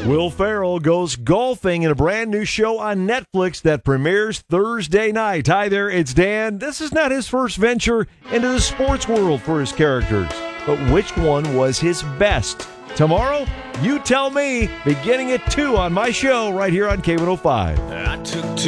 Will Ferrell goes golfing in a brand new show on Netflix that premieres Thursday night. Hi there, it's Dan. This is not his first venture into the sports world for his characters, but which one was his best? Tomorrow, you tell me, beginning at 2 on my show right here on K105. I took